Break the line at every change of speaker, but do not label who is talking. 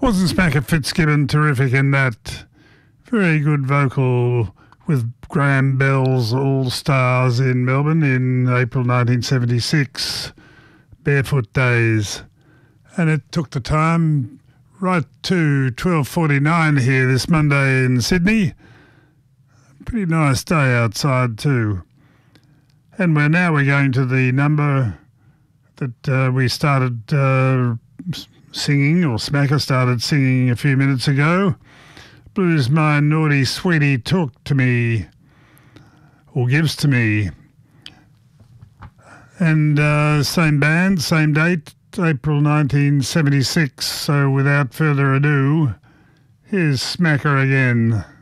Wasn't Smacker Fitzgibbon terrific in that? Very good vocal with Graham Bell's All Stars in Melbourne in April 1976, Barefoot Days. And it took the time right to 12:49 here this Monday in Sydney. Pretty nice day outside too. And we're going to the number that we started singing, or Smacker started singing a few minutes ago. Blues My Naughty Sweetie Talk to Me, or Gives to Me. And same band, same date, April 1976. So without further ado, here's Smacker again.